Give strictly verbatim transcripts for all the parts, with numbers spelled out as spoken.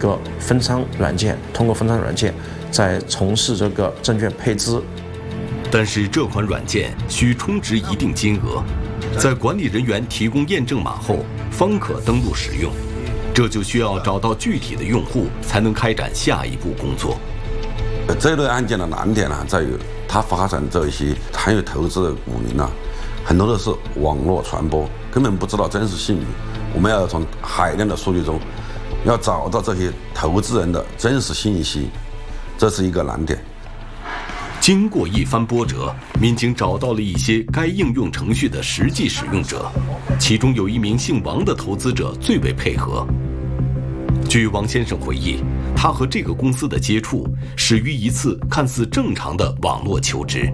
个分仓软件，通过分仓软件在从事这个证券配资。 但是这款软件需充值一定金额，在管理人员提供验证码后，方可登录使用。这就需要找到具体的用户，才能开展下一步工作。 这类案件的难点呢，在于它发展这些参与投资的股民呢，很多都是网络传播，根本不知道真实姓名。我们要从海量的数据中，要找到这些投资人的真实信息，这是一个难点。 经过一番波折，民警找到了一些该应用程序的实际使用者，其中有一名姓王的投资者最为配合。据王先生回忆，他和这个公司的接触始于一次看似正常的网络求职。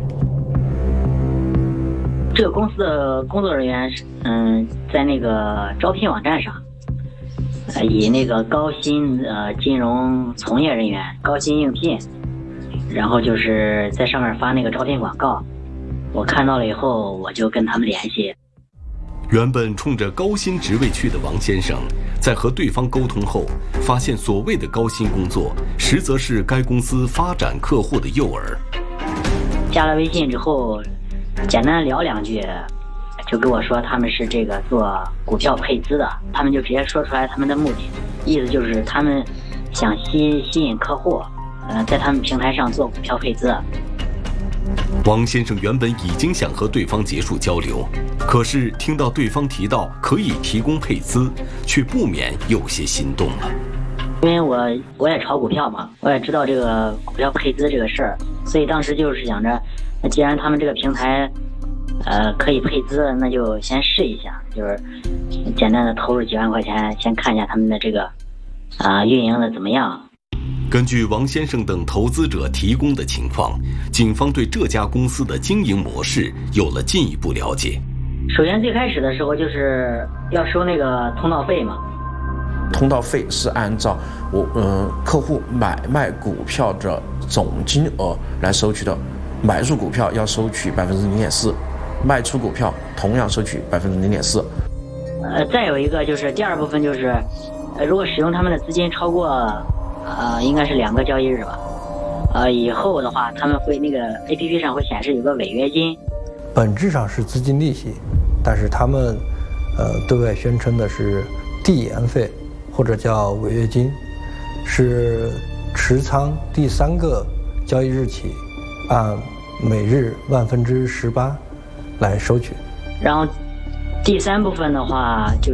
这个公司的工作人员，嗯，在那个招聘网站上，呃，以那个高薪呃金融从业人员高薪应聘。然后就是在上面发那个招聘广告，我看到了以后，我就跟他们联系。 原本冲着高薪职位去的王先生，在和对方沟通后，发现所谓的高薪工作，实则是该公司发展客户的诱饵。 加了微信之后，简单聊两句，就跟我说他们是这个做股票配资的，他们就直接说出来他们的目的，意思就是他们想吸吸引客户。呃，在他们平台上做股票配资。 王先生原本已经想和对方结束交流，可是听到对方提到可以提供配资，却不免有些心动了。 因为我我也炒股票嘛，我也知道这个股票配资这个事儿，所以当时就是想着，那既然他们这个平台，呃，可以配资，那就先试一下，就是简单的投入几万块钱，先看一下他们的这个，啊、呃，运营的怎么样。 根据王先生等投资者提供的情况，警方对这家公司的经营模式有了进一步了解。 首先最开始的时候就是要收那个通道费嘛。 通道费是按照我呃客户买卖股票的总金额来收取的，买入股票要收取百分之零点四，卖出股票同样收取百分之零点四。 呃，再有一个就是第二部分就是，呃，如果使用他们的资金超过。呃，应该是两个交易日吧。呃，以后的话，他们会那个 A P P 上会显示有个违约金。 本质上是资金利息，但是他们呃对外宣称的是递延费或者叫违约金，是持仓第三个交易日起，按每日万分之十八来收取。 然后第三部分的话就是。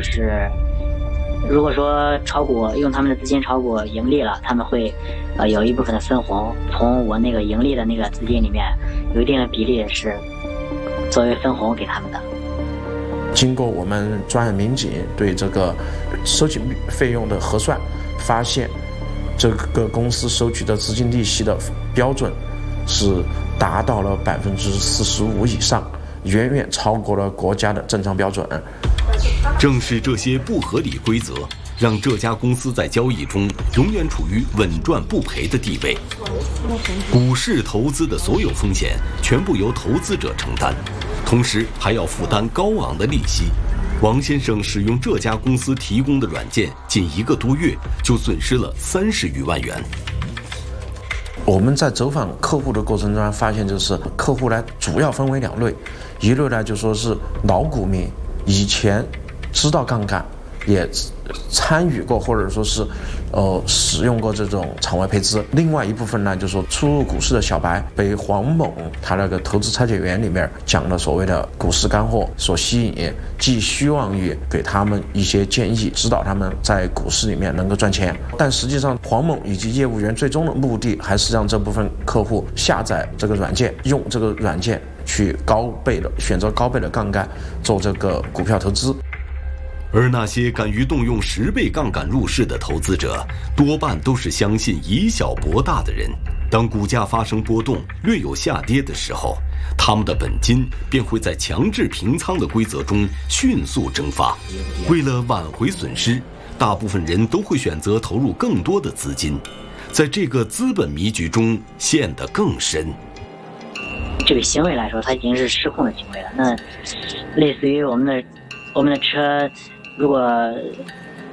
如果说炒股用他们的资金炒股盈利了，他们会，呃，有一部分的分红，从我那个盈利的那个资金里面，有一定的比例是作为分红给他们的。 经过我们专案民警对这个收取费用的核算，发现这个公司收取的资金利息的标准是达到了百分之四十五以上，远远超过了国家的正常标准。 正是这些不合理规则，让这家公司在交易中永远处于稳赚不赔的地位。股市投资的所有风险全部由投资者承担，同时还要负担高昂的利息。王先生使用这家公司提供的软件，仅一个多月就损失了三十余万元。 我们在走访客户的过程中发现，就是客户呢主要分为两类，一类呢就说是老股民，以前知道杠杆，也参与过或者说是呃使用过这种场外配资。另外一部分呢，就是说初入股市的小白，被黄某他那个投资拆解员里面讲的所谓的股市干货所吸引，寄希望于给他们一些建议，指导他们在股市里面能够赚钱。但实际上黄某以及业务员最终的目的还是让这部分客户下载这个软件，用这个软件去高倍的选择高倍的杠杆做这个股票投资。 而那些敢于动用十倍杠杆入市的投资者，多半都是相信以小博大的人。当股价发生波动，略有下跌的时候，他们的本金便会在强制平仓的规则中迅速蒸发。为了挽回损失，大部分人都会选择投入更多的资金，在这个资本迷局中陷得更深。 这个行为来说，它已经是失控的行为了。那类似于我们的我们的车。如果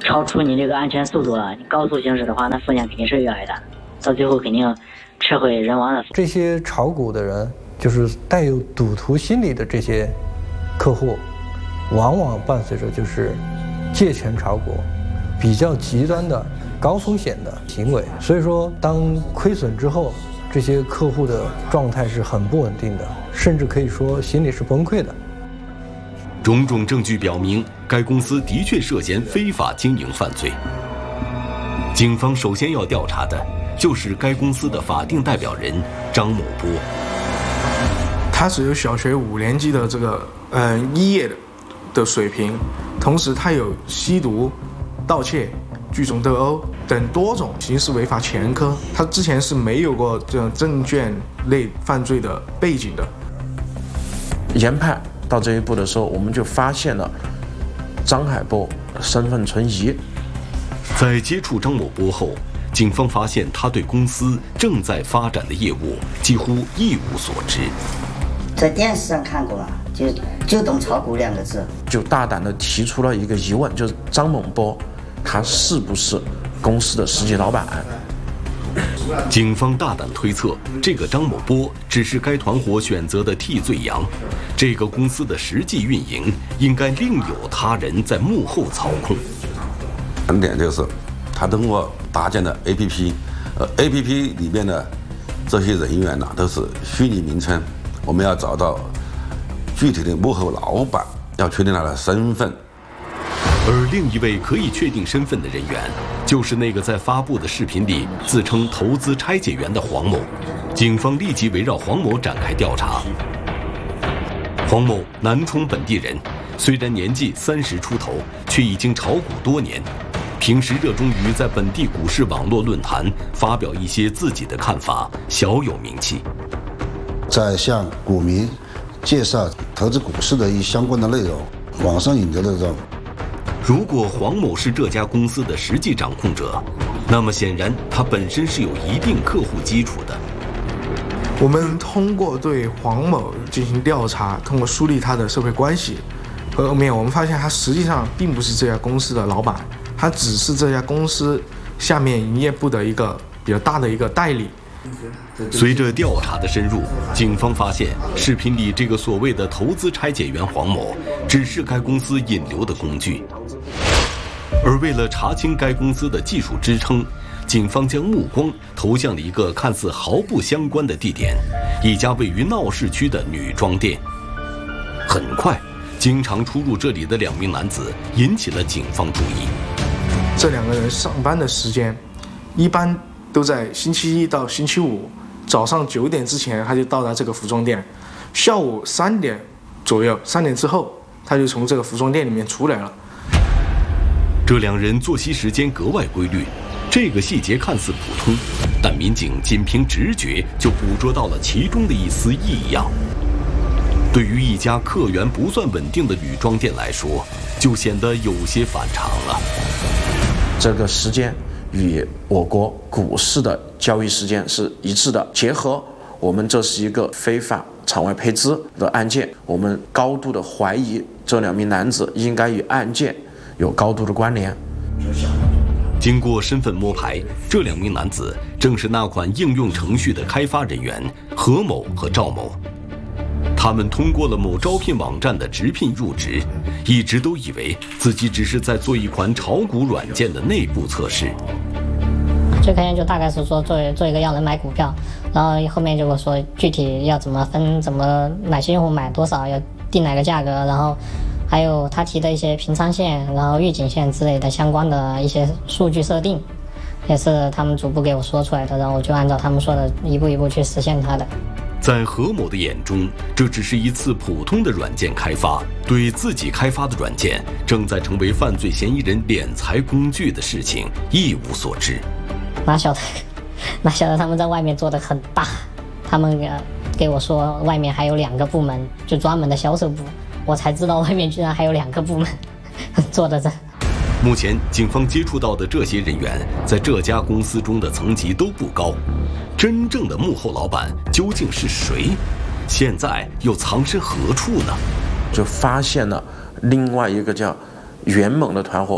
超出你这个安全速度了，你高速行驶的话，那风险肯定是越来越大，到最后肯定车毁人亡的。 这些炒股的人，就是带有赌徒心理的这些客户，往往伴随着就是借钱炒股比较极端的高风险的行为。所以说，当亏损之后，这些客户的状态是很不稳定的，甚至可以说心理是崩溃的。 种种证据表明，该公司的确涉嫌非法经营犯罪。警方首先要调查的就是该公司的法定代表人张某波。 他只有小学五年级的这个呃一业的的水平，同时他有吸毒、盗窃、聚众斗殴等多种刑事违法前科，他之前是没有过这种证券类犯罪的背景的。 研判到这一步的时候，我们就发现了张海波身份存疑。 在接触张某波后，警方发现他对公司正在发展的业务几乎一无所知。 在电视上看过了，就就懂炒股两个字， 就大胆地提出了一个疑问，就是张某波他是不是公司的实际老板？ 警方大胆推测，这个张某波只是该团伙选择的替罪羊，这个公司的实际运营应该另有他人在幕后操控。 两点就是，他通过搭建的 A P P， 呃 A P P 里面的这些人员呢、啊、都是虚拟名称，我们要找到具体的幕后老板，要确定他的身份。 而另一位可以确定身份的人员，就是那个在发布的视频里自称投资拆解员的黄某。警方立即围绕黄某展开调查。黄某，南充本地人，虽然年纪三十出头，却已经炒股多年。平时热衷于在本地股市网络论坛发表一些自己的看法，小有名气。 在向股民介绍投资股市的一相关的内容，网上引流的这种。 如果黄某是这家公司的实际掌控者，那么显然他本身是有一定客户基础的。 我们通过对黄某进行调查，通过梳理他的社会关系，后面我们发现他实际上并不是这家公司的老板，他只是这家公司下面营业部的一个比较大的一个代理。 随着调查的深入，警方发现视频里这个所谓的投资拆解员黄某只是该公司引流的工具。而为了查清该公司的技术支撑，警方将目光投向了一个看似毫不相关的地点，一家位于闹市区的女装店。很快，经常出入这里的两名男子引起了警方注意。 这两个人上班的时间一般都在星期一到星期五早上九点之前他就到达这个服装店，下午三点左右，三点之后他就从这个服装店里面出来了。 这两人作息时间格外规律，这个细节看似普通，但民警仅凭直觉就捕捉到了其中的一丝异样。对于一家客源不算稳定的女装店来说，就显得有些反常了。 这个时间与我国股市的交易时间是一致的，结合我们这是一个非法场外配资的案件，我们高度的怀疑这两名男子应该与案件有高度的关联。 经过身份摸排，这两名男子正是那款应用程序的开发人员何某和赵某。他们通过了某招聘网站的直聘入职，一直都以为自己只是在做一款炒股软件的内部测试。 最开始就大概是说做做一个让人买股票，然后后面就我说具体要怎么分，怎么哪些用户买多少，要定哪个价格，然后还有他提的一些平仓线，然后预警线之类的相关的一些数据设定，也是他们逐步给我说出来的，然后我就按照他们说的一步一步去实现它的。 在何某的眼中，这只是一次普通的软件开发，对自己开发的软件正在成为犯罪嫌疑人敛财工具的事情一无所知。 哪晓得，哪晓得他们在外面做的很大，他们给给我说外面还有两个部门，就专门的销售部，我才知道外面居然还有两个部门做的这。 目前警方接触到的这些人员，在这家公司中的层级都不高，真正的幕后老板究竟是谁？现在又藏身何处呢？ 就发现了另外一个叫元猛的团伙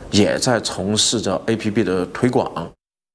也在从事着 A P P 的推广。